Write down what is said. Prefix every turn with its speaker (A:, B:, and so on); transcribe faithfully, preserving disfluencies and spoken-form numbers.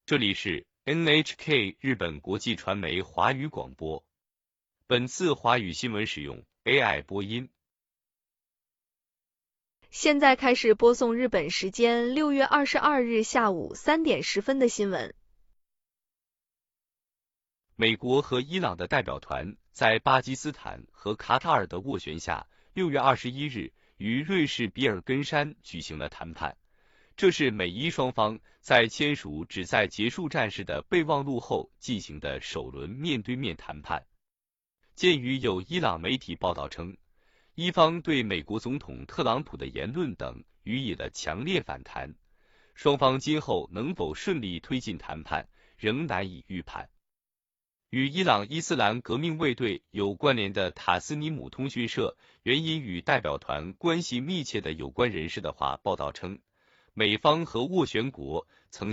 A: 这里是 N H K 日本国际传媒华语广播。本次华语新闻使用 A I 播音。
B: 现在开始播送日本时间六月二十二日下午三点十分的新闻。
A: 美国和伊朗的代表团在巴基斯坦和卡塔尔的斡旋下，六月二十一日于瑞士比尔根山举行了谈判。这是美伊双方在签署旨在结束战事的备忘录后进行的首轮面对面谈判。鉴于有伊朗媒体报道称，伊方对美国总统特朗普的言论等予以了强烈反弹，双方今后能否顺利推进谈判仍难以预判。与伊朗伊斯兰革命卫队有关联的塔斯尼姆通讯社援引与代表团关系密切的有关人士的话报道称，美方和斡旋国曾